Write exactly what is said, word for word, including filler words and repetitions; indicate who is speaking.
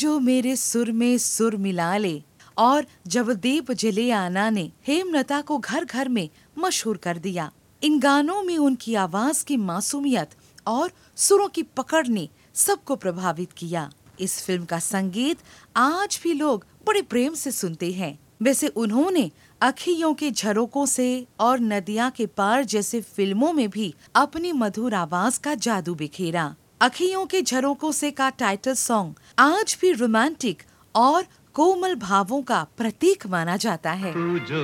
Speaker 1: जो मेरे सुर में सुर मिला ले और जब दीप जले आना ने हेमलता को घर घर में मशहूर कर दिया। इन गानों में उनकी आवाज की मासूमियत और सुरों की पकड़ ने सबको प्रभावित किया। इस फिल्म का संगीत आज भी लोग बड़े प्रेम से सुनते हैं। वैसे उन्होंने अखियों के झरोकों से और नदियां के पार जैसे फिल्मों में भी अपनी मधुर आवाज का जादू बिखेरा। अखियों के झरोकों से का टाइटल सॉन्ग आज भी रोमांटिक और कोमल भावों का प्रतीक माना जाता है।